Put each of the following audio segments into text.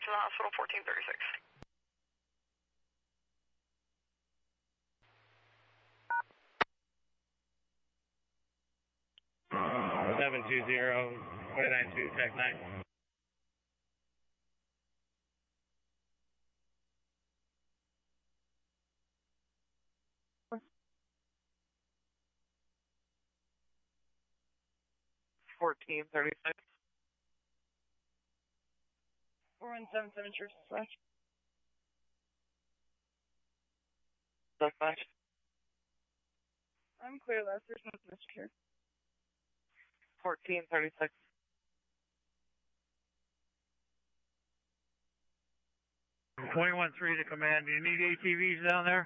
to the hospital, 1436. Seven 292, Tech 9. $14.36. 4177 Church Dispatch. Dispatch. I'm clear, last. There's no domestic here. 1436. .21.3 to command. Do you need ATVs down there?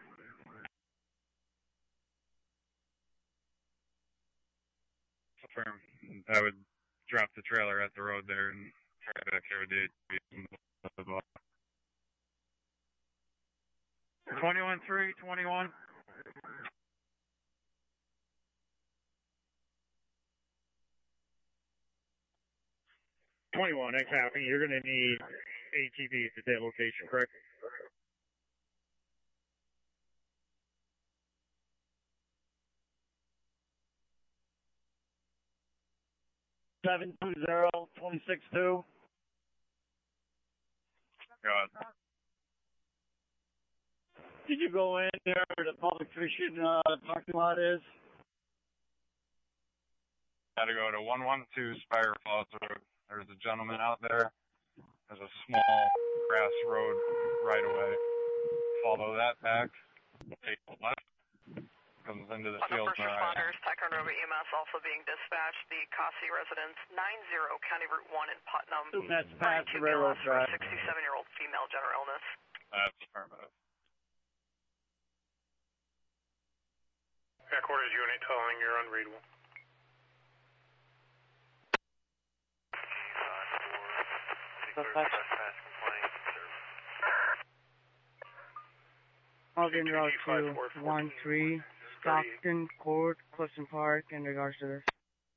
Confirm. I would drop the trailer at the road there and try to carry the ATVs. 21.3, 21. Next happening, you're going to need ATVs at that location, correct? Seven 26-2. God. Did you go in there where the public fishing parking lot is? Got to go to 112 Spire Falls Road. There's a gentleman out there. There's a small grass road right away. Follow that back. Take the left. Comes into the field. First responders, Ticonderoga EMS also being dispatched. The Cossie residence, 90 County Route 1 in Putnam. That's past the railroad track. 67-year-old female, general illness. That's affirmative. Headquarters unit telling you're unreadable. Logging route 213, Stockton Court, Clifton Park, in regards to this.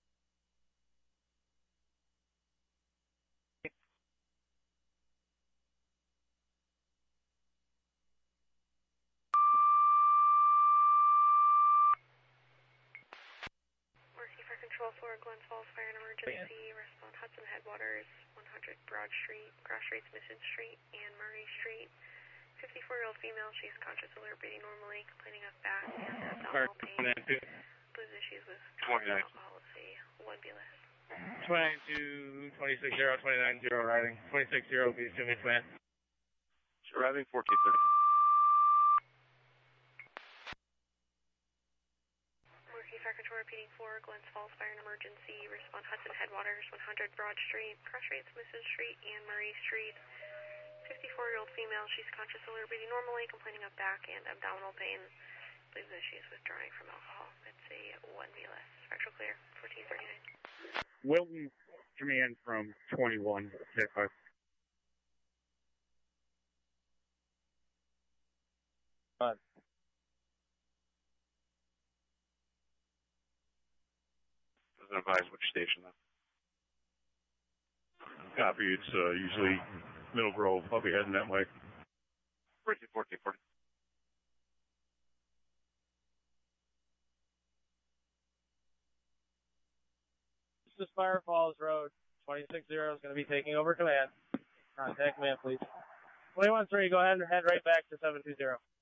Mercy for Control 4, Glens Falls Fire and Emergency, respond Hudson Headwaters, 100 Broad Street, Cross Street, Mission Street, and Murray Street. 54-year-old female, she's conscious, alert, breathing normally, complaining of back and abdominal pain. Blues issues with alcohol, let's see, 1 BLS. 22, 26-0, 29-0 riding. 26-0 be assuming plan. Arriving 1430. Mercy Fire Control repeating 4, Glens Falls Fire and Emergency, respond Hudson Headwaters, 100 Broad Street, Cross Street, Smithson Street, and Murray Street. 54-year-old female, she's conscious, alert, breathing normally, complaining of back and abdominal pain. Believes that she's withdrawing from alcohol. It's a 1 BLS. Spectral clear, 1439. Wilton command from 21. Check 5. Doesn't advise which station though. Copy. It's usually Middle Grove. I'll be heading that way. 1440. This is Fire Falls Road. 26-0 is going to be taking over command. Contact command, please. 21-3, go ahead and head right back to 720.